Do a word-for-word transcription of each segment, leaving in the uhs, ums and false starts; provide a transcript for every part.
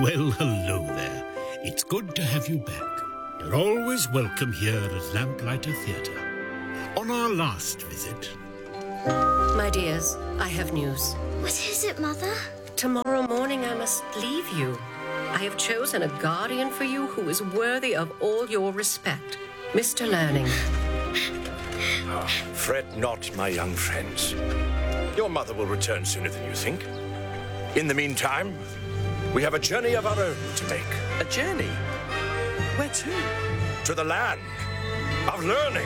Well, hello there. It's good to have you back. You're always welcome here at Lamplighter Theatre. On our last visit... My dears, I have news. What is it, Mother? Tomorrow morning I must leave you. I have chosen a guardian for you who is worthy of all your respect. Mister Learning. Oh, fret not, my young friends. Your mother will return sooner than you think. In the meantime, we have a journey of our own to make. A journey? Where to? To the land of learning.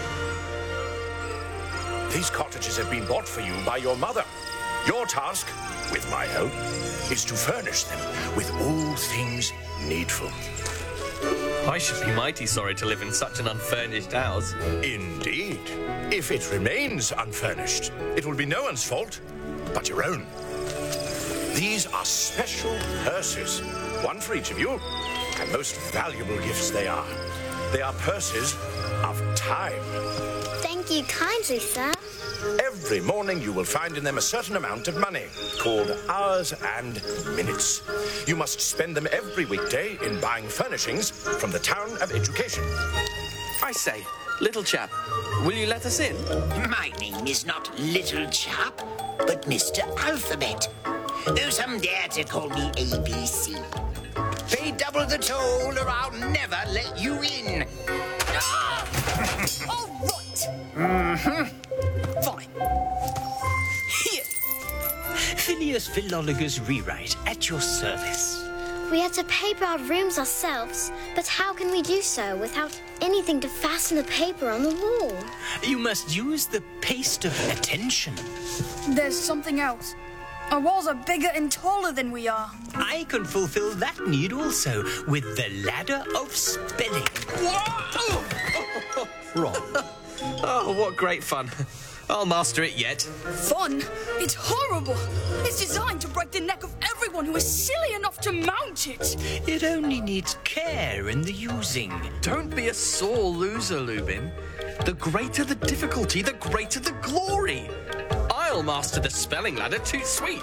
These cottages have been bought for you by your mother. Your task, with my help, is to furnish them with all things needful. I should be mighty sorry to live in such an unfurnished house. Indeed. If it remains unfurnished, it will be no one's fault but your own. These are special purses, one for each of you, and most valuable gifts they are. They are purses of time. Thank you kindly, sir. Every morning you will find in them a certain amount of money, called hours and minutes. You must spend them every weekday in buying furnishings from the town of education. I say, little chap, will you let us in? My name is not Little Chap, but Mister Alphabet. Though some dare to call me A B C. Pay double the toll or I'll never let you in. Ah! All right. Mm-hmm. Fine. Here. Phineas Philologer's rewrite at your service. We had to paper our rooms ourselves, but how can we do so without anything to fasten the paper on the wall? You must use the paste of attention. There's something else. Our walls are bigger and taller than we are. I can fulfill that need also with the ladder of spelling. Whoa! Wrong. Oh, what great fun. I'll master it yet. Fun? It's horrible. It's designed to break the neck of everyone who is silly enough to mount it. It only needs care in the using. Don't be a sore loser, Lubin. The greater the difficulty, the greater the glory. I'll master the spelling ladder too sweet.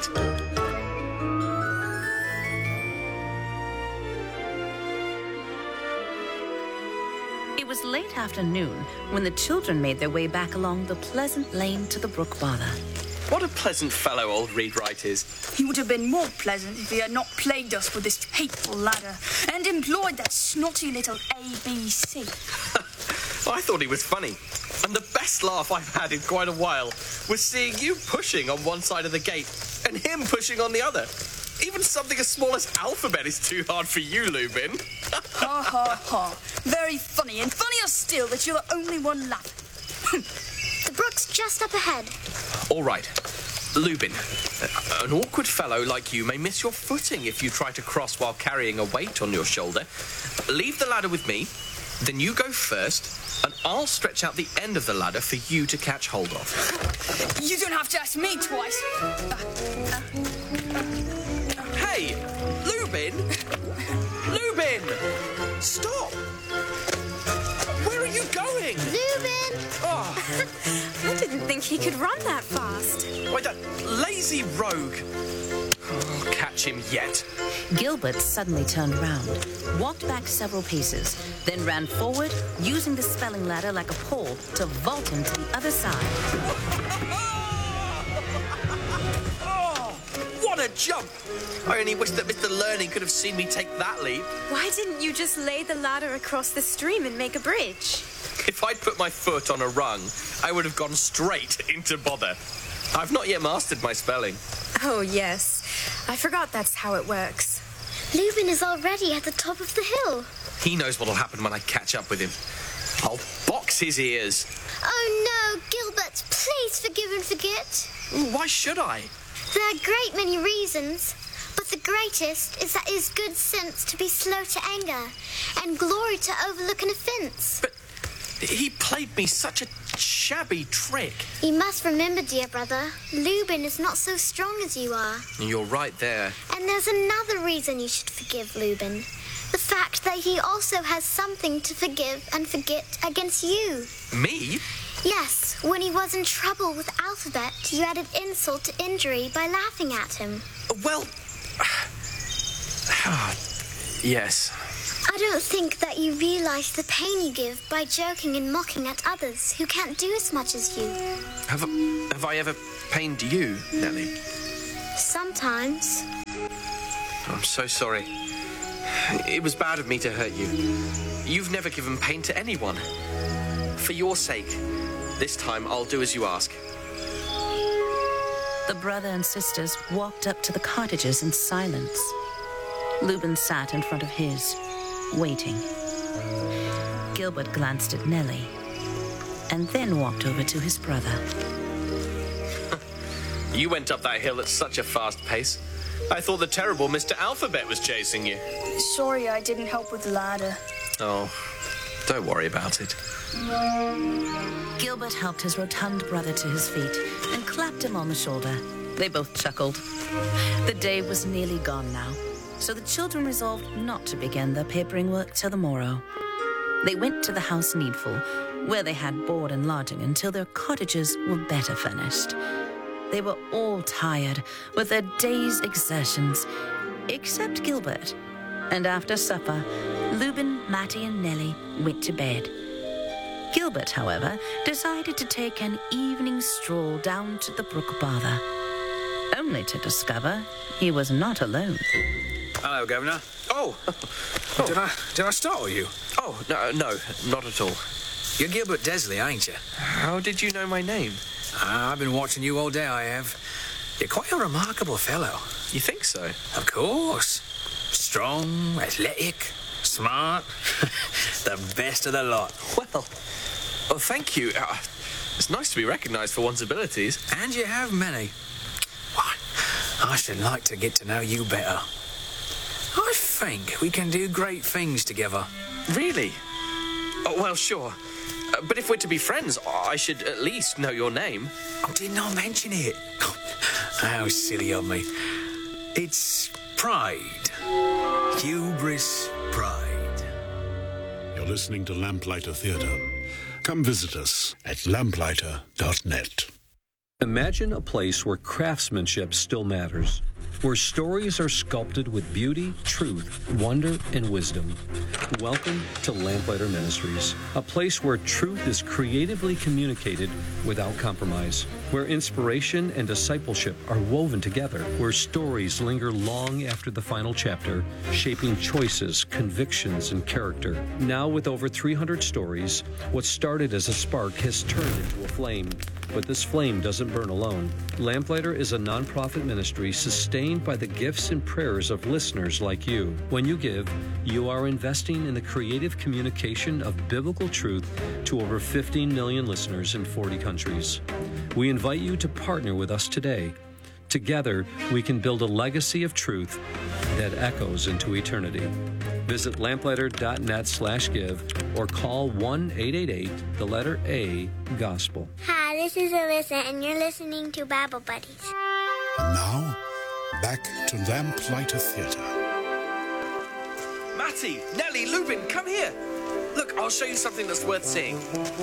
It was late afternoon when the children made their way back along the pleasant lane to the brook bother. What a pleasant fellow old Read-Wright is. He would have been more pleasant if he had not plagued us with this hateful ladder and employed that snotty little A B C. I thought he was funny. And the best laugh I've had in quite a while was seeing you pushing on one side of the gate and him pushing on the other. Even something as small as alphabet is too hard for you, Lubin. Ha ha ha. Very funny, and funnier still that you're the only one laughing. The brook's just up ahead. All right. Lubin, an awkward fellow like you may miss your footing if you try to cross while carrying a weight on your shoulder. Leave the ladder with me, then you go first, and I'll stretch out the end of the ladder for you to catch hold of. You don't have to ask me twice. Uh, uh. Hey, Lubin! Lubin! Stop! Where are you going? Lubin! Oh. I didn't think he could run that fast. Why, that lazy rogue. I'll catch him yet. Gilbert suddenly turned around, walked back several paces, then ran forward, using the spelling ladder like a pole to vault him to the other side. Oh, what a jump! I only wish that Mister Learning could have seen me take that leap. Why didn't you just lay the ladder across the stream and make a bridge? If I'd put my foot on a rung, I would have gone straight into bother. I've not yet mastered my spelling. Oh, yes. I forgot that's how it works. Lubin is already at the top of the hill. He knows what'll happen when I catch up with him. I'll box his ears. Oh, no, Gilbert, please forgive and forget. Why should I? There are a great many reasons, but the greatest is that it is good sense to be slow to anger, and glory to overlook an offence. But he played me such a shabby trick. You must remember, dear brother, Lubin is not so strong as you are. You're right there. And there's another reason you should forgive Lubin. The fact that he also has something to forgive and forget against you. Me? Yes, when he was in trouble with Alphabet, you added insult to injury by laughing at him. Well, Yes. I don't think that you realise the pain you give by joking and mocking at others who can't do as much as you. Have, have I ever pained you, Nellie? Sometimes. I'm so sorry. It was bad of me to hurt you. You've never given pain to anyone. For your sake, this time I'll do as you ask. The brother and sisters walked up to the cottages in silence. Lubin sat in front of his, waiting. Gilbert glanced at Nellie, and then walked over to his brother. You went up that hill at such a fast pace. I thought the terrible Mister Alphabet was chasing you. Sorry I didn't help with the ladder. Oh, don't worry about it. Gilbert helped his rotund brother to his feet and clapped him on the shoulder. They both chuckled. The day was nearly gone now, so the children resolved not to begin their papering work till the morrow. They went to the house Needful, where they had board and lodging until their cottages were better furnished. They were all tired with their day's exertions, except Gilbert. And after supper, Lubin, Matty, and Nellie went to bed. Gilbert, however, decided to take an evening stroll down to the brook Bother, only to discover he was not alone. Hello, Governor. Oh. oh. Did I did I startle you? Oh, no, no, not at all. You're Gilbert Desley, ain't you? How did you know my name? Uh, I've been watching you all day, I have. You're quite a remarkable fellow. You think so? Of course. Strong, athletic, smart. The best of the lot. Well, well thank you. Uh, it's nice to be recognised for one's abilities. And you have many. Why, I should like to get to know you better. I think we can do great things together. Really? Oh, well, sure. Uh, but if we're to be friends, I should at least know your name. Oh, didn't I mention it? How silly of me. It's Pride. Hubris Pride. You're listening to Lamplighter Theatre. Come visit us at lamplighter dot net. Imagine a place where craftsmanship still matters, where stories are sculpted with beauty, truth, wonder, and wisdom. Welcome to Lamplighter Ministries, a place where truth is creatively communicated without compromise, where inspiration and discipleship are woven together, where stories linger long after the final chapter, shaping choices, convictions, and character. Now with over three hundred stories, what started as a spark has turned into a flame. But this flame doesn't burn alone. Lamplighter is a nonprofit ministry sustained by the gifts and prayers of listeners like you. When you give, you are investing in the creative communication of biblical truth to over fifteen million listeners in forty countries. We invite you to partner with us today. Together, we can build a legacy of truth that echoes into eternity. Visit lamplighter dot net slash give or call one eight eight eight, the letter A, Gospel. Hi, this is Alyssa, and you're listening to Bible Buddies. And now, back to Lamplighter Theatre. Matty, Nellie, Lubin, come here. Look, I'll show you something that's worth seeing.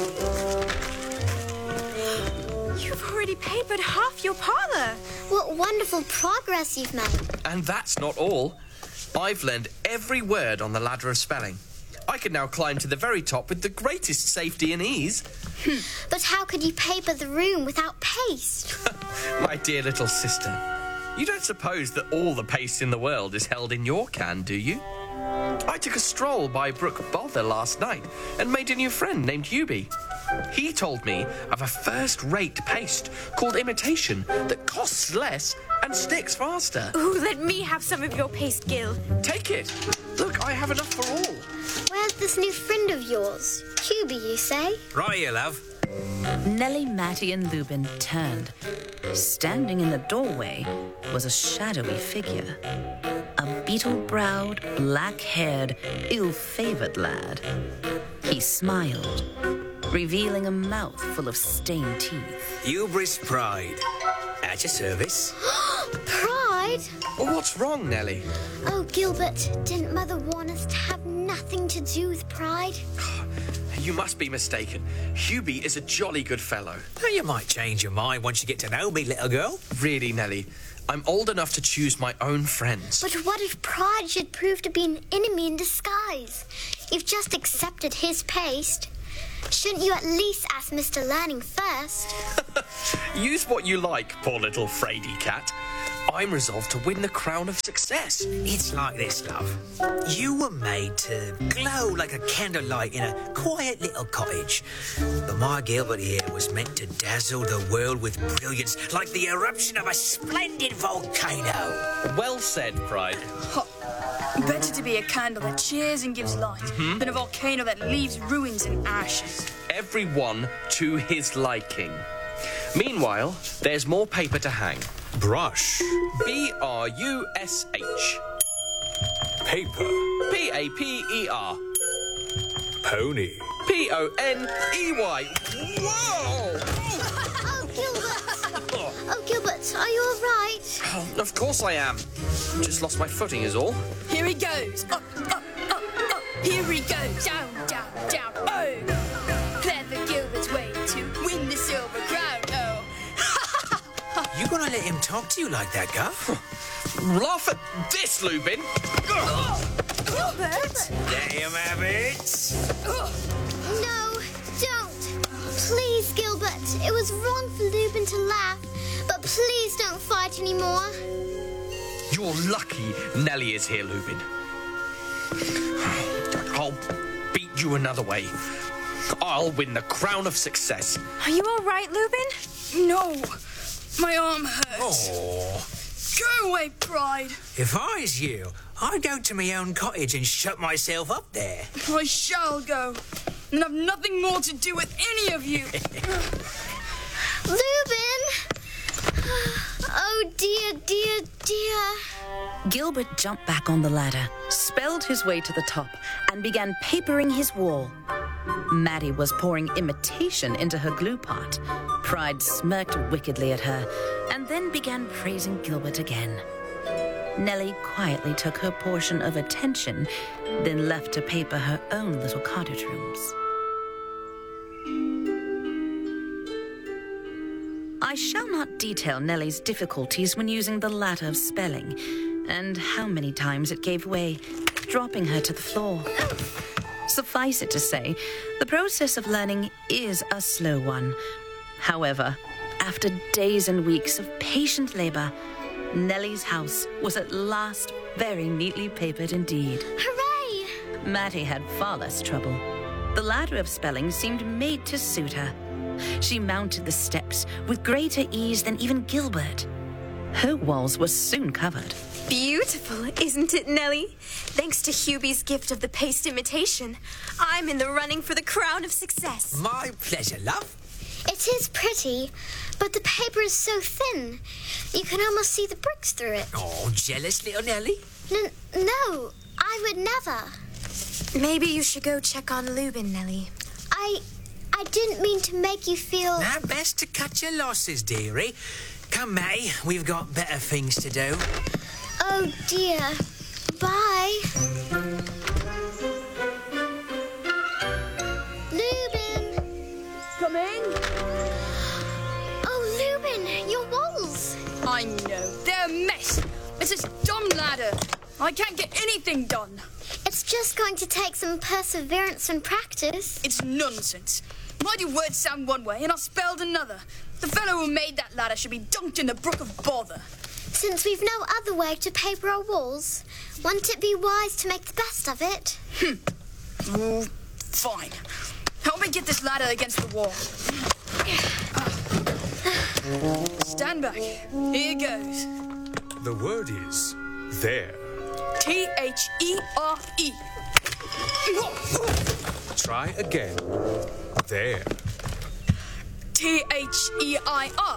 You've already papered half your parlour. What wonderful progress you've made. And that's not all. I've learned every word on the ladder of spelling. I can now climb to the very top with the greatest safety and ease. But how could you paper the room without paste? My dear little sister, you don't suppose that all the paste in the world is held in your can, do you? I took a stroll by Brook Bother last night and made a new friend named Hubie. He told me of a first-rate paste called Imitation that costs less and sticks faster. Ooh, let me have some of your paste, Gil. Take it. Look, I have enough for all. Where's this new friend of yours? Hubie, you say? Right here, love. Nellie, Matty, and Lubin turned. Standing in the doorway was a shadowy figure. A beetle-browed, black-haired, ill-favored lad. He smiled, revealing a mouth full of stained teeth. Hubris Pride. At your service. Pride? Well, what's wrong, Nellie? Oh, Gilbert, didn't Mother warn us to have nothing to do with Pride? You must be mistaken. Hubie is a jolly good fellow. Well, you might change your mind once you get to know me, little girl. Really, Nellie, I'm old enough to choose my own friends. But what if pride should prove to be an enemy in disguise? You've just accepted his paste. Shouldn't you at least ask Mister Learning first? Use what you like, poor little fraidy cat. I'm resolved to win the crown of success. It's like this, love. You were made to glow like a candlelight in a quiet little cottage. But my Gilbert here was meant to dazzle the world with brilliance like the eruption of a splendid volcano. Well said, Pride. Huh. Better to be a candle that cheers and gives light mm-hmm. than a volcano that leaves ruins and ashes. Everyone to his liking. Meanwhile, there's more paper to hang. Brush. B R U S H. Paper. P A P E R. Pony. P O N E Y. Whoa! Oh, Gilbert! Oh, Gilbert, are you all right? Oh, of course I am. Just lost my footing is all. Here he goes. Up, up, up, up. Here he goes. Down, down, down. Oh! Clever Gilbert's way to win the silver crown. Oh! You gonna let him talk to you like that, Guff? Laugh at this, Lubin! Oh, Gilbert! There you have it. No, don't. Please, Gilbert. It was wrong for Lubin to laugh, but please don't fight anymore. You're lucky Nellie is here, Lubin. I'll beat you another way. I'll win the crown of success. Are you all right, Lubin? No. My arm hurts. Oh. Go away, Pride. If I was you, I'd go to my own cottage and shut myself up there. I shall go, and have nothing more to do with any of you. Lubin! Oh, dear, dear, dear. Gilbert jumped back on the ladder, spelled his way to the top, and began papering his wall. Maddie was pouring imitation into her glue pot. Pride smirked wickedly at her, and then began praising Gilbert again. Nellie quietly took her portion of attention, then left to paper her own little cottage rooms. I shall not detail Nellie's difficulties when using the ladder of spelling, and how many times it gave way, dropping her to the floor. Suffice it to say, the process of learning is a slow one. However, after days and weeks of patient labor, Nellie's house was at last very neatly papered indeed. Hooray! Maddie had far less trouble. The ladder of spelling seemed made to suit her. She mounted the steps with greater ease than even Gilbert. Her walls were soon covered. Beautiful, isn't it, Nellie? Thanks to Hubie's gift of the paste imitation, I'm in the running for the crown of success. My pleasure, love. It is pretty, but the paper is so thin. You can almost see the bricks through it. Oh, jealous little Nellie? N- no, I would never. Maybe you should go check on Lubin, Nellie. I... I didn't mean to make you feel... Now, best to cut your losses, dearie. Come, May, we've got better things to do. Oh, dear. Bye. Lubin! Come in. Oh, Lubin, your walls. I know. They're a mess. It's this dumb ladder. I can't get anything done. It's just going to take some perseverance and practice. It's nonsense. My do words sound one way and are spelled another. The fellow who made that ladder should be dunked in the brook of bother. Since we've no other way to paper our walls, wouldn't it be wise to make the best of it? Hmm. Oh, fine. Help me get this ladder against the wall. Stand back. Here goes. The word is there. T H E R E. Try again. There. T H E I R.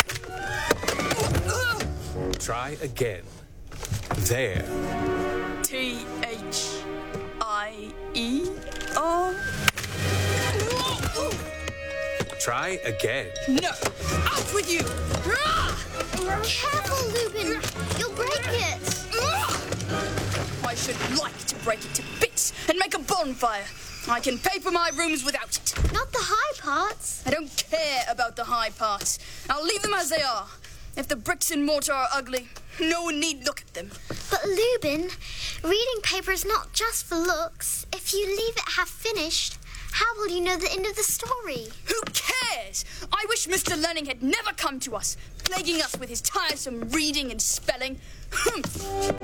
Try again. There. T H I E R. Try again. No! Out with you! Careful, Lubin! You'll break it! I should like to break it to bits and make a bonfire. I can paper my rooms without it. Not the high parts. I don't care about the high parts. I'll leave them as they are. If the bricks and mortar are ugly, no one need look at them. But Lubin, reading paper is not just for looks. If you leave it half finished, how will you know the end of the story? Who cares? I wish Mister Learning had never come to us, plaguing us with his tiresome reading and spelling. Humph!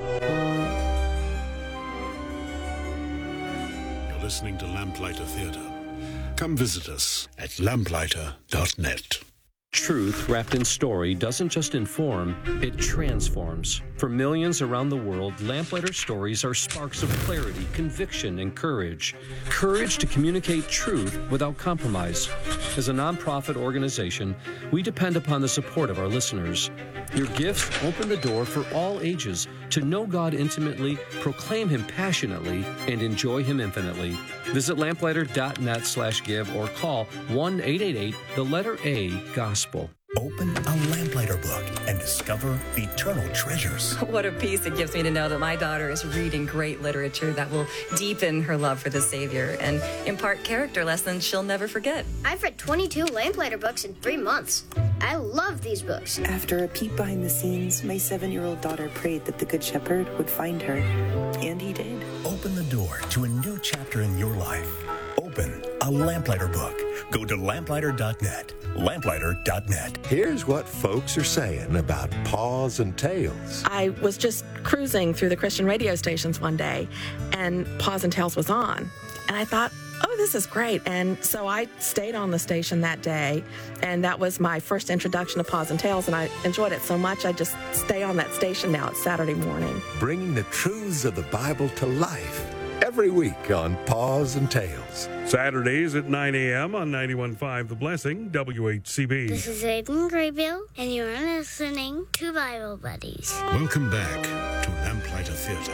You're listening to Lamplighter Theatre. Come visit us at lamplighter dot net. Truth wrapped in story doesn't just inform, it transforms. For millions around the world, Lamplighter stories are sparks of clarity, conviction, and courage. Courage to communicate truth without compromise. As a nonprofit organization, we depend upon the support of our listeners. Your gifts open the door for all ages to know God intimately, proclaim Him passionately, and enjoy Him infinitely. Visit lamplighter dot net slash give or call one eight eight eight, the letter A, Gospel. Open a Lamplighter book and discover eternal treasures. What a peace it gives me to know that my daughter is reading great literature that will deepen her love for the Savior and impart character lessons she'll never forget. I've read twenty-two Lamplighter books in three months. I love these books. After a peek behind the scenes, my seven-year-old daughter prayed that the Good Shepherd would find her. And he did. Open the door to a new chapter in your life. Open a Lamplighter book. Go to lamplighter dot net. lamplighter dot net. Here's what folks are saying about Paws and Tails. I was just cruising through the Christian radio stations one day, and Paws and Tails was on. And I thought, oh, this is great. And so I stayed on the station that day, and that was my first introduction to Paws and Tails, and I enjoyed it so much I just stay on that station now. It's Saturday morning. Bringing the truths of the Bible to life every week on Paws and Tails. Saturdays at nine a.m. on ninety-one point five The Blessing, W H C B. This is Aiden Graybill, and you're listening to Bible Buddies. Welcome back to Lamplighter Theatre.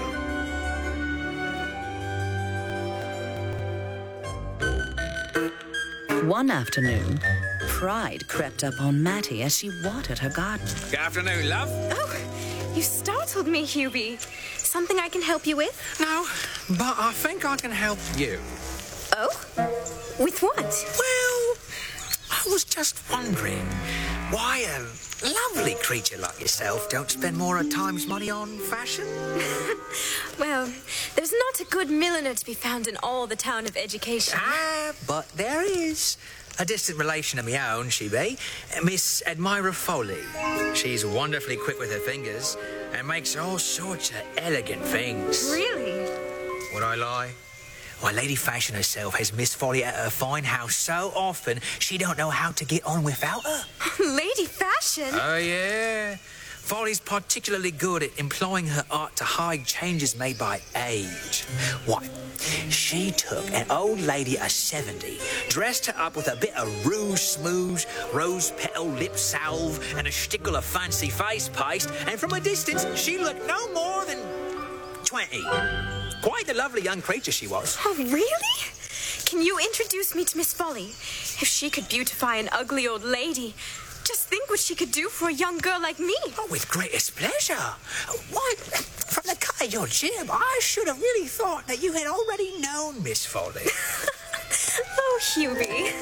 One afternoon, pride crept up on Mattie as she watered her garden. Good afternoon, love. Oh, you startled me, Hubie. Something I can help you with? No, but I think I can help you. Oh? With what? Well, I was just wondering why a lovely creature like yourself don't spend more of time's money on fashion. Well, there's not a good milliner to be found in all the town of Education. Ah, but there is. A distant relation of my own, she be. Miss Admira Foley. She's wonderfully quick with her fingers and makes all sorts of elegant things. Really? Would I lie? Why, Lady Fashion herself has Miss Foley at her fine house so often she don't know how to get on without her. Lady Fashion? Oh, yeah. Foley's particularly good at employing her art to hide changes made by age. Why, she took an old lady of seventy, dressed her up with a bit of rouge smooge, rose petal lip salve, and a stickle of fancy face paste, and from a distance she looked no more than twenty. Quite a lovely young creature she was. Oh, really? Can you introduce me to Miss Foley? If she could beautify an ugly old lady, just think what she could do for a young girl like me. Oh, with greatest pleasure. Why, from the cut of your jib, I should have really thought that you had already known Miss Foley. Oh, Hubie.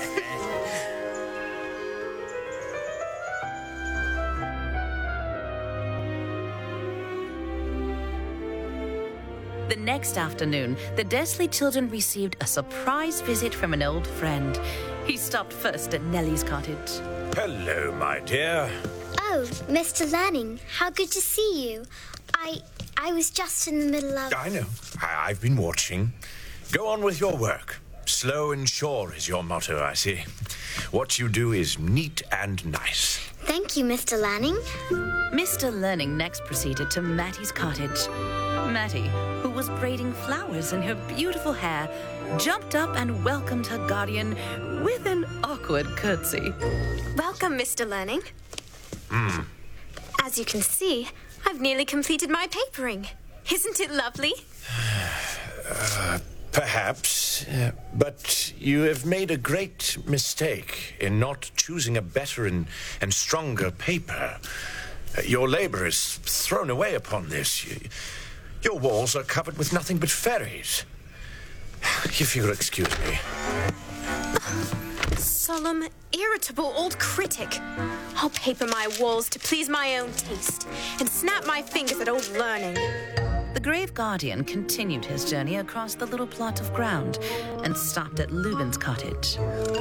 The next afternoon, the Desley children received a surprise visit from an old friend. He stopped first at Nellie's cottage. Hello, my dear. Oh, Mister Lanning, how good to see you. I I was just in the middle of... I know. I, I've been watching. Go on with your work. Slow and sure is your motto, I see. What you do is neat and nice. Thank you, Mister Lanning. Mister Learning next proceeded to Mattie's cottage. Mattie, who was braiding flowers in her beautiful hair, jumped up and welcomed her guardian with an awkward curtsy. Welcome, Mister Learning. Hmm. As you can see, I've nearly completed my papering. Isn't it lovely? Uh, perhaps. Uh, but you have made a great mistake in not choosing a better and, and stronger paper. Uh, your labor is thrown away upon this. You, your walls are covered with nothing but fairies. If you'll excuse me. Solemn, irritable old critic. I'll paper my walls to please my own taste and snap my fingers at old learning. The grave guardian continued his journey across the little plot of ground and stopped at Lubin's cottage.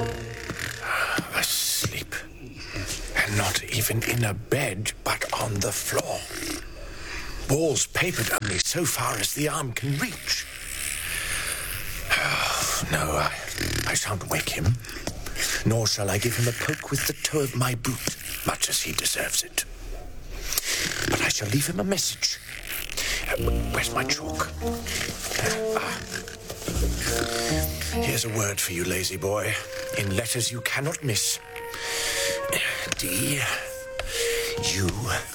Asleep. And not even in a bed, but on the floor. Walls papered only so far as the arm can reach. Oh, no, I, I shan't wake him. Nor shall I give him a poke with the toe of my boot, much as he deserves it. But I shall leave him a message. Uh, where's my chalk? Uh, ah. Here's a word for you, lazy boy, in letters you cannot miss. D U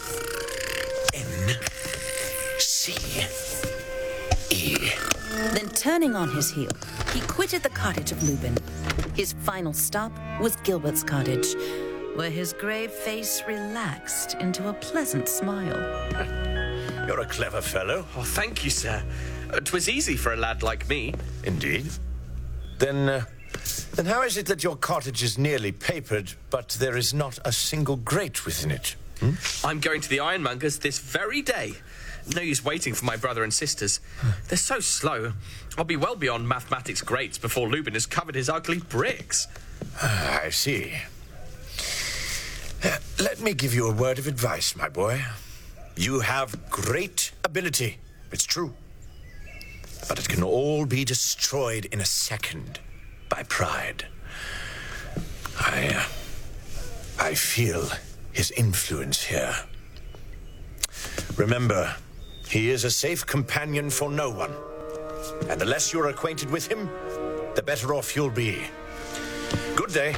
N C E. Then, turning on his heel, he quitted the cottage of Lubin. His final stop was Gilbert's cottage, where his grave face relaxed into a pleasant smile. You're a clever fellow. Oh, thank you, sir. Uh, 'twas easy for a lad like me. Indeed. Then, uh, then how is it that your cottage is nearly papered, but there is not a single grate within it? Hmm? I'm going to the ironmonger's this very day. No use waiting for my brother and sisters. They're so slow. I'll be well beyond mathematics grates before Lubin has covered his ugly bricks. Ah, I see. Uh, let me give you a word of advice, my boy. You have great ability. It's true. But it can all be destroyed in a second by pride. I, uh, I feel his influence here. Remember, he is a safe companion for no one. And the less you're acquainted with him, the better off you'll be. Good day.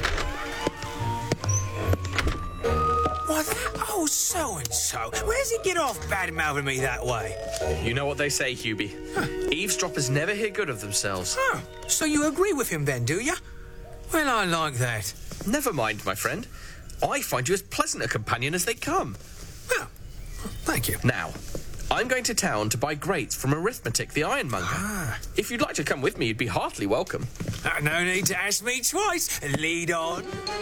What? Oh, so-and-so. Where's he get off bad-mouthing me that way? You know what they say, Hubie. Huh. Eavesdroppers never hear good of themselves. Oh, so you agree with him then, do you? Well, I like that. Never mind, my friend. I find you as pleasant a companion as they come. Well, thank you. Now, I'm going to town to buy grates from Arithmetic, the ironmonger. Ah. If you'd like to come with me, you'd be heartily welcome. Uh, no need to ask me twice. Lead on.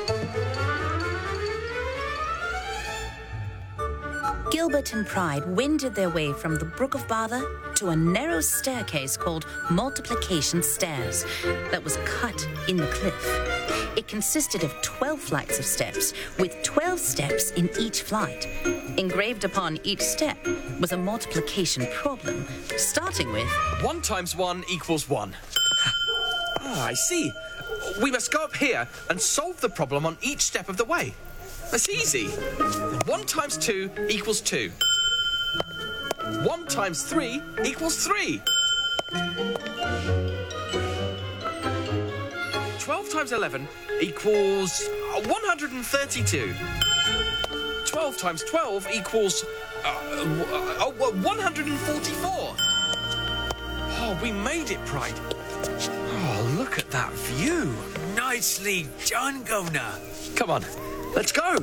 Gilbert and Pride wended their way from the Brook of Bother to a narrow staircase called Multiplication Stairs that was cut in the cliff. It consisted of twelve flights of steps, with twelve steps in each flight. Engraved upon each step was a multiplication problem, starting with... One times one equals one. Ah, I see. We must go up here and solve the problem on each step of the way. That's easy. One times two equals two. One times three equals three. Twelve times eleven equals one hundred thirty-two. Twelve times twelve equals uh, uh, uh, one hundred forty-four. Oh, we made it, Pride. Oh, look at that view. Nicely done, Governor. Come on. Let's go!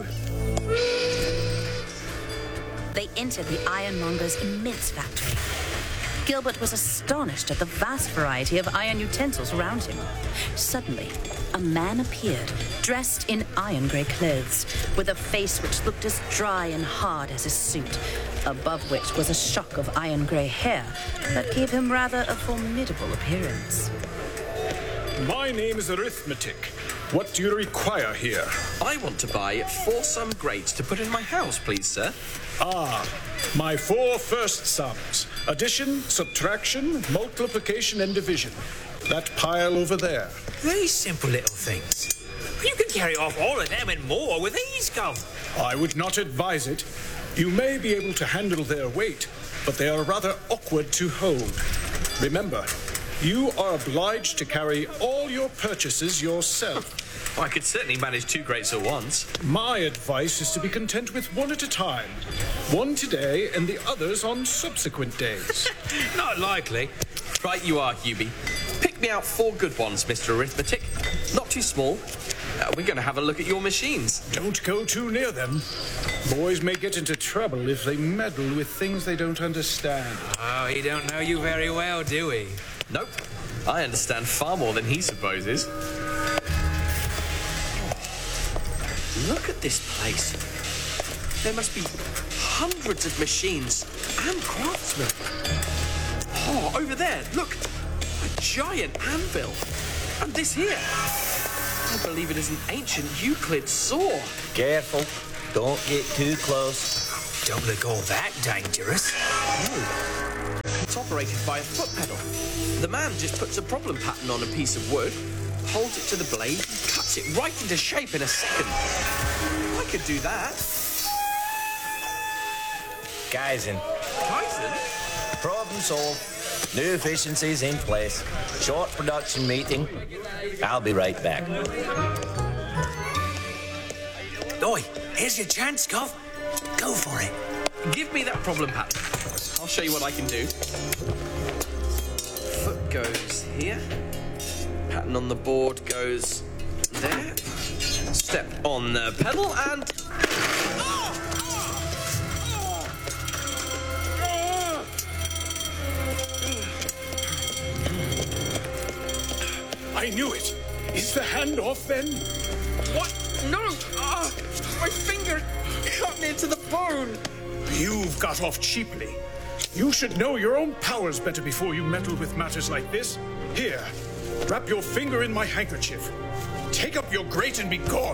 They entered the ironmonger's immense factory. Gilbert was astonished at the vast variety of iron utensils around him. Suddenly, a man appeared, dressed in iron-grey clothes, with a face which looked as dry and hard as his suit, above which was a shock of iron-grey hair that gave him rather a formidable appearance. My name is Arithmetic. What do you require here? I want to buy four sum grates to put in my house, please, sir. Ah, my four first sums. Addition, subtraction, multiplication, and division. That pile over there. Very simple little things. You can carry off all of them and more with ease, Gov. I would not advise it. You may be able to handle their weight, but they are rather awkward to hold. Remember, you are obliged to carry all your purchases yourself. I could certainly manage two grates at once. My advice is to be content with one at a time. One today and the others on subsequent days. Not likely. Right you are, Hubie. Pick me out four good ones, Mister Arithmetic. Not too small. Uh, we're going to have a look at your machines. Don't go too near them. Boys may get into trouble if they meddle with things they don't understand. Oh, he don't know you very well, do he? Nope. I understand far more than he supposes. Look at this place. There must be hundreds of machines and craftsmen. Oh, over there, look. A giant anvil. And this here. I believe it is an ancient Euclid saw. Careful. Don't get too close. Don't look all that dangerous. No. It's operated by a foot pedal. The man just puts a problem pattern on a piece of wood, holds it to the blade, and cuts it right into shape in a second. I could do that. Kaizen. Kaizen? Problem solved. New efficiencies in place. Short production meeting. I'll be right back. Oi, here's your chance, Gov. Go for it. Give me that problem pattern. I'll show you what I can do. Foot goes here. Pattern on the board goes there. Step on the pedal and... I knew it. Is the hand off then? What? No! Ah, my finger cut me into the bone. You've got off cheaply. You should know your own powers better before you meddle with matters like this. Here, wrap your finger in my handkerchief. Take up your grate and be gone.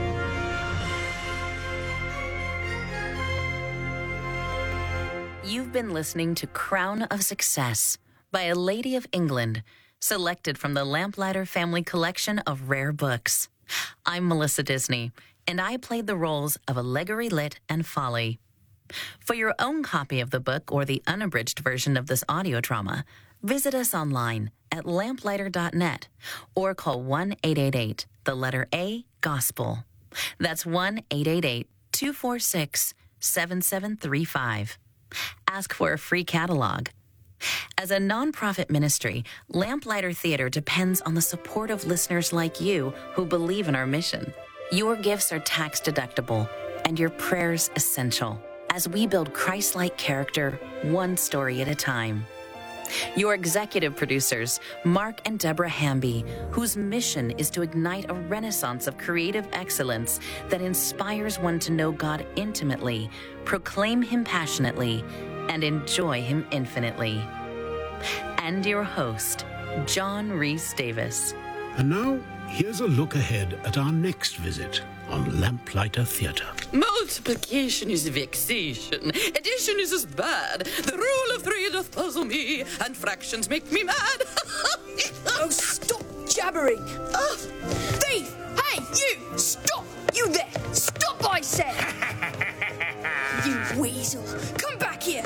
You've been listening to Crown of Success by A Lady of England, selected from the Lamplighter family collection of rare books. I'm Melissa Disney, and I played the roles of Allegory Lit and Folly. For your own copy of the book or the unabridged version of this audio drama, visit us online at lamplighter dot net or call one eight eight eight, the letter A, Gospel. That's one eight eight eight, two four six, seven seven three five. Ask for a free catalog. As a nonprofit ministry, Lamplighter Theater depends on the support of listeners like you who believe in our mission. Your gifts are tax deductible and your prayers essential as we build Christ-like character one story at a time. Your executive producers, Mark and Deborah Hamby, whose mission is to ignite a renaissance of creative excellence that inspires one to know God intimately, proclaim Him passionately, and enjoy Him infinitely. And your host, John Rhys Davis. And now, here's a look ahead at our next visit on Lamplighter Theatre. Multiplication is vexation. Addition is as bad. The rule of three doth puzzle me, and fractions make me mad. Oh, stop jabbering. Oh, thief! Hey, you! Stop! You there! Stop, I said! You weasel! Come back here!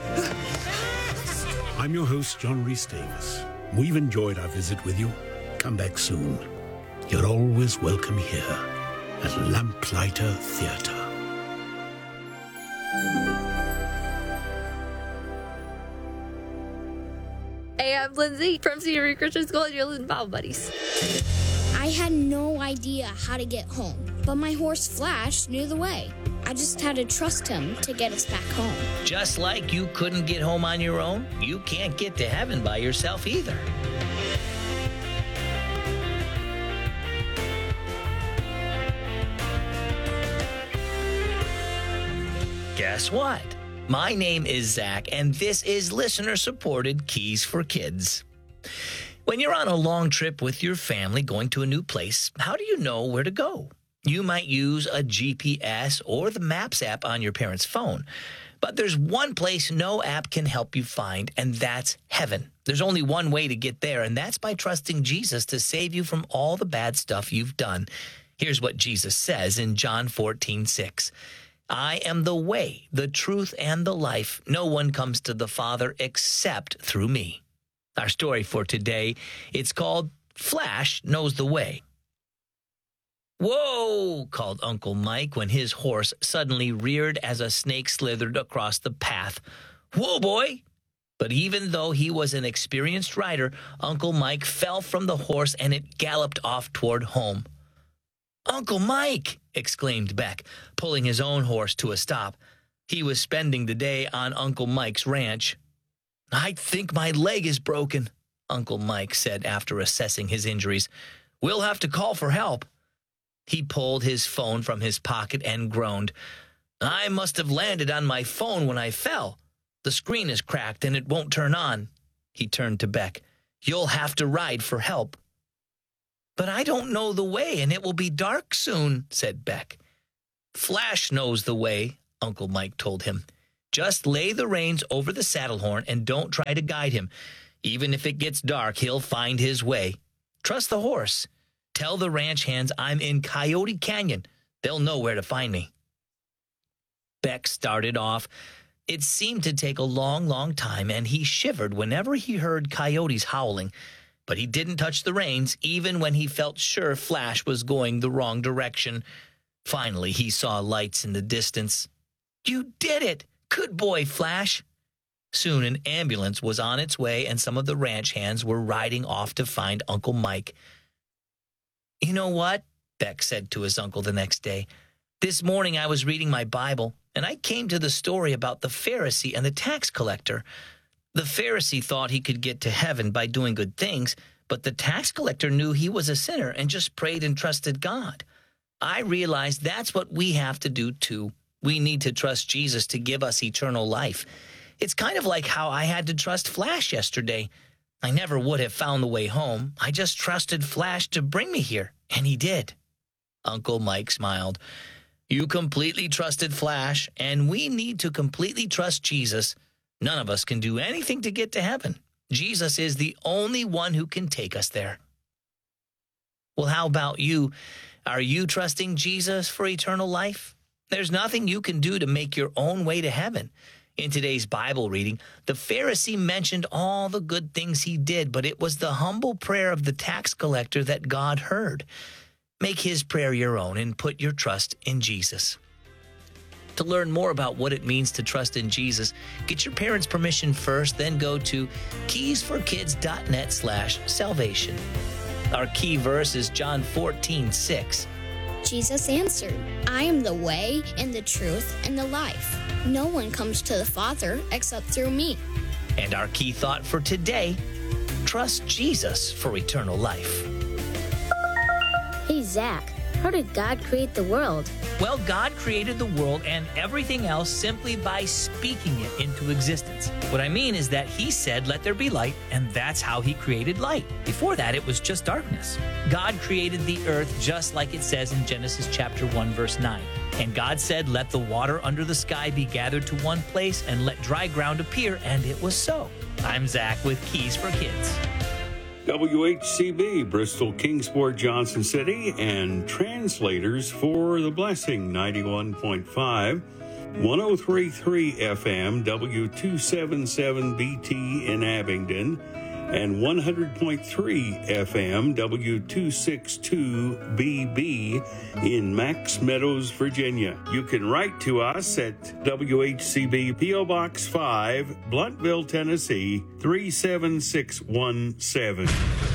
I'm your host, John Rhys Davis. We've enjoyed our visit with you. Come back soon. You're always welcome here at Lamplighter Theatre. Hey, I'm Lindsay from Scenery Christian School, and you're listening to Bible Buddies. I had no idea how to get home, but my horse Flash knew the way. I just had to trust him to get us back home. Just like you couldn't get home on your own, you can't get to heaven by yourself either. Guess what? My name is Zach, and this is listener-supported Keys for Kids. When you're on a long trip with your family going to a new place, how do you know where to go? You might use a G P S or the Maps app on your parents' phone. But there's one place no app can help you find, and that's heaven. There's only one way to get there, and that's by trusting Jesus to save you from all the bad stuff you've done. Here's what Jesus says in John fourteen six. I am the way, the truth, and the life. No one comes to the Father except through me. Our story for today, it's called Flash Knows the Way. Whoa, called Uncle Mike when his horse suddenly reared as a snake slithered across the path. Whoa, boy! But even though he was an experienced rider, Uncle Mike fell from the horse and it galloped off toward home. Uncle Mike! Exclaimed Beck, pulling his own horse to a stop. He was spending the day on Uncle Mike's ranch. I think my leg is broken, Uncle Mike said after assessing his injuries. We'll have to call for help. He pulled his phone from his pocket and groaned. I must have landed on my phone when I fell. The screen is cracked and it won't turn on. He turned to Beck. You'll have to ride for help. But I don't know the way and it will be dark soon, said Beck. Flash knows the way, Uncle Mike told him. Just lay the reins over the saddle horn and don't try to guide him. Even if it gets dark, he'll find his way. Trust the horse. Tell the ranch hands I'm in Coyote Canyon. They'll know where to find me. Beck started off. It seemed to take a long, long time, and he shivered whenever he heard coyotes howling. But he didn't touch the reins, even when he felt sure Flash was going the wrong direction. Finally, he saw lights in the distance. You did it! Good boy, Flash! Soon an ambulance was on its way, and some of the ranch hands were riding off to find Uncle Mike. You know what? Beck said to his uncle the next day. This morning I was reading my Bible, and I came to the story about the Pharisee and the tax collector. The Pharisee thought he could get to heaven by doing good things, but the tax collector knew he was a sinner and just prayed and trusted God. I realized that's what we have to do too. We need to trust Jesus to give us eternal life. It's kind of like how I had to trust Flash yesterday. I never would have found the way home. I just trusted Flash to bring me here, and he did. Uncle Mike smiled. You completely trusted Flash, and we need to completely trust Jesus. None of us can do anything to get to heaven. Jesus is the only one who can take us there. Well, how about you? Are you trusting Jesus for eternal life? There's nothing you can do to make your own way to heaven. In today's Bible reading, the Pharisee mentioned all the good things he did, but it was the humble prayer of the tax collector that God heard. Make his prayer your own and put your trust in Jesus. To learn more about what it means to trust in Jesus, get your parents' permission first, then go to keysforkids.net slash salvation. Our key verse is John fourteen six. Jesus answered, I am the way and the truth and the life. No one comes to the Father except through me. And our key thought for today, trust Jesus for eternal life. Hey, Zach, how did God create the world? Well, God created the world and everything else simply by speaking it into existence. What I mean is that he said, let there be light, and that's how he created light. Before that, it was just darkness. God created the earth just like it says in Genesis chapter one, verse nine. And God said, let the water under the sky be gathered to one place and let dry ground appear, and it was so. I'm Zach with Keys for Kids. W H C B, Bristol, Kingsport, Johnson City, and translators for The Blessing, ninety-one point five, one oh three point three F M, W two seventy-seven B T in Abingdon, and one hundred point three F M, W two sixty-two B B in Max Meadows, Virginia. You can write to us at W H C B, P O Box five, Blunteville, Tennessee, three seven six one seven.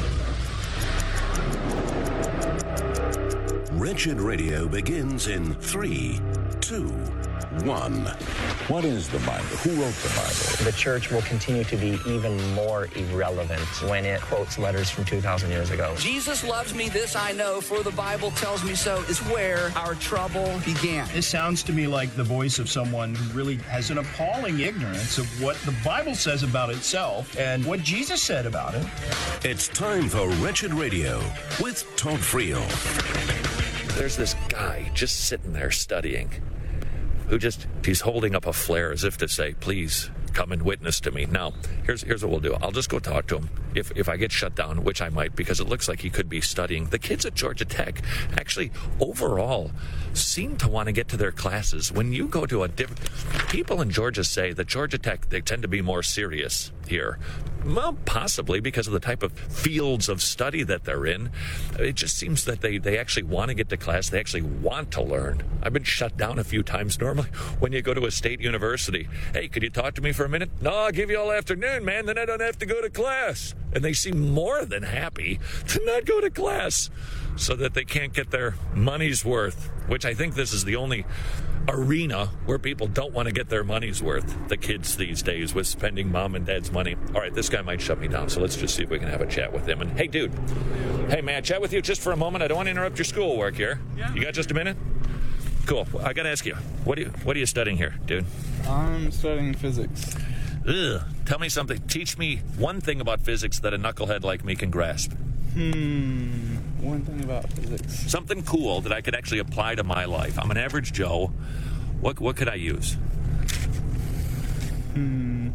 Wretched Radio begins in three, two, one. What is the Bible? Who wrote the Bible? The church will continue to be even more irrelevant when it quotes letters from two thousand years ago. Jesus loves me, this I know, for the Bible tells me so, is where our trouble began. This sounds to me like the voice of someone who really has an appalling ignorance of what the Bible says about itself and what Jesus said about it. It's time for Wretched Radio with Todd Friel. There's this guy just sitting there studying, who just, he's holding up a flare as if to say, please come and witness to me. Now, here's here's what we'll do. I'll just go talk to him. If if I get shut down, which I might, because it looks like he could be studying. The kids at Georgia Tech actually, overall, seem to want to get to their classes. When you go to a different, people in Georgia say that Georgia Tech, they tend to be more serious here. Well, possibly because of the type of fields of study that they're in. It just seems that they, they actually want to get to class. They actually want to learn. I've been shut down a few times. Normally, when you go to a state university, hey, could you talk to me for a minute? No, I'll give you all afternoon, man. Then I don't have to go to class. And they seem more than happy to not go to class. so that they can't get their money's worth, which I think this is the only arena where people don't want to get their money's worth, the kids these days, with spending mom and dad's money. All right, this guy might shut me down, so let's just see if we can have a chat with him. And hey, dude, hey, may I chat with you just for a moment? I don't want to interrupt your schoolwork here. Yeah. You got just a minute? Cool. Well, I got to ask you, what are you, what are you studying here, dude? I'm studying physics. Ugh. Tell me something. Teach me one thing about physics that a knucklehead like me can grasp. Hmm. One thing about physics. Something cool that I could actually apply to my life. I'm an average Joe. What what could I use? Hmm.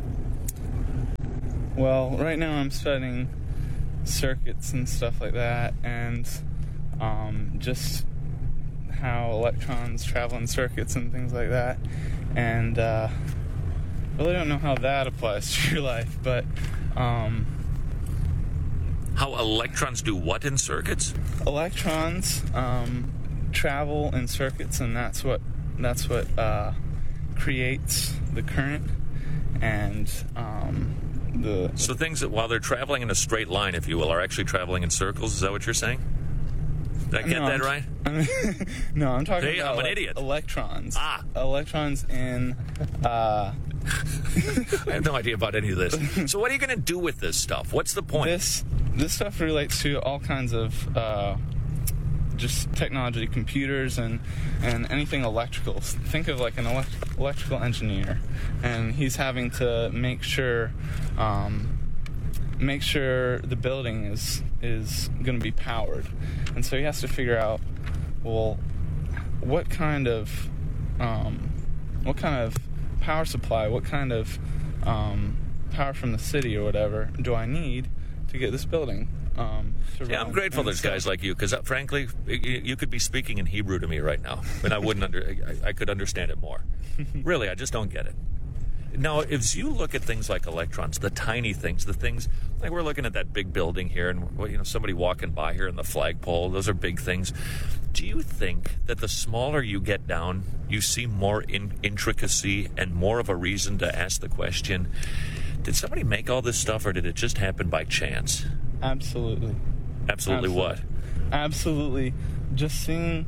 Well, right now I'm studying circuits and stuff like that, and um, just how electrons travel in circuits and things like that. And uh, really don't know how that applies to your life, but um, how electrons do what in circuits? Electrons um, travel in circuits, and that's what that's what uh, creates the current and um, the. So things that, while they're traveling in a straight line, if you will, are actually traveling in circles. Is that what you're saying? Did I get no, that right? I'm, no, I'm talking See, about I'm an like, idiot. electrons. Ah. Electrons in... Uh, I have no idea about any of this. So what are you going to do with this stuff? What's the point? This this stuff relates to all kinds of uh, just technology, computers, and, and anything electrical. Think of like an elect- electrical engineer, and he's having to make sure... Um, make sure the building is is going to be powered, and so he has to figure out, well, what kind of um, what kind of power supply, what kind of um, power from the city or whatever do I need to get this building um, to yeah, run? I'm grateful And there's so- guys like you, because uh, frankly, you, you could be speaking in Hebrew to me right now, and I wouldn't under I, I could understand it more. Really, I just don't get it. Now, as you look at things like electrons, the tiny things, the things, like we're looking at that big building here, and well, you know, somebody walking by here in the flagpole, those are big things. Do you think that the smaller you get down, you see more in- intricacy and more of a reason to ask the question, did somebody make all this stuff, or did it just happen by chance? Absolutely. Absolutely, what? Absolutely. Just seeing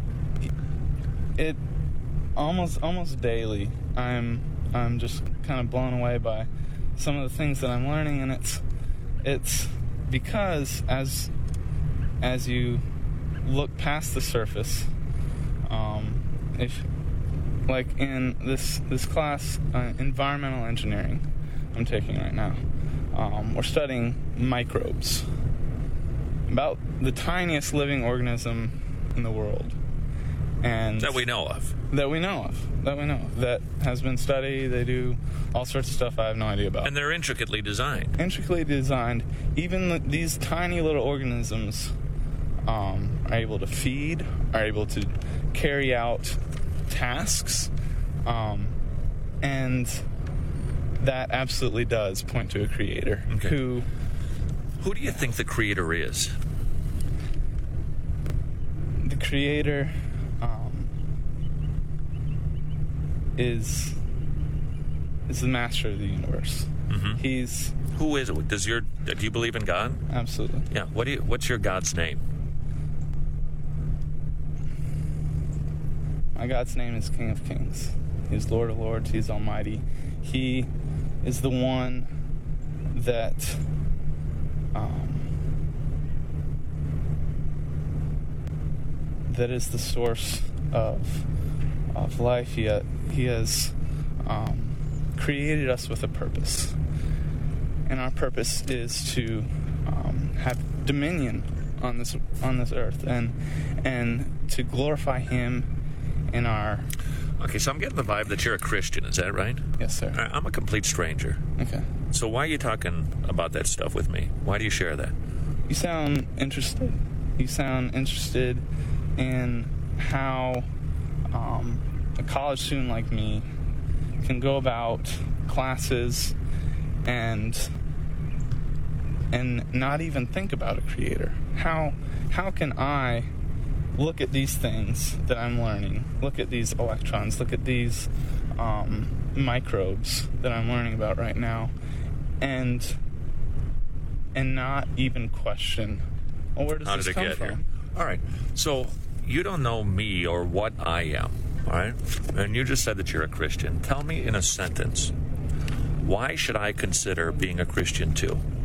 it almost almost daily. I'm I'm just kind of blown away by some of the things that I'm learning, and it's it's because as as you look past the surface, um, if like in this this class, uh, environmental engineering, I'm taking right now, um, we're studying microbes, about the tiniest living organism in the world, and That we know of. that we know of, that we know of, that has been studied. They do all sorts of stuff I have no idea about. And they're intricately designed. Intricately designed. Even the, these tiny little organisms um, are able to feed, are able to carry out tasks, um, and that absolutely does point to a creator Okay. who... Who do you think the creator is? The creator um, is is the master of the universe. Mm-hmm. He's Who is it? Does your do you believe in God? Absolutely. Yeah. What do you? What's your God's name? My God's name is King of Kings. He's Lord of Lords. He's Almighty. He is the one that um, that is the source of of life. He ha- he has um, created us with a purpose, and our purpose is to um, have dominion on this on this earth, and and to glorify Him in our... Okay, so I'm getting the vibe that you're a Christian. Is that right? Yes, sir. All right, I'm a complete stranger. Okay. So why are you talking about that stuff with me? Why do you share that? You sound interested. You sound interested in how um, a college student like me can go about classes and and not even think about a creator. How how can I look at these things that I'm learning, look at these electrons, look at these um, microbes that I'm learning about right now, and and not even question Well, where does How this did it come get from? here? All right. So you don't know me or what I am, all right? And you just said that you're a Christian. Tell me in a sentence, why should I consider being a Christian too?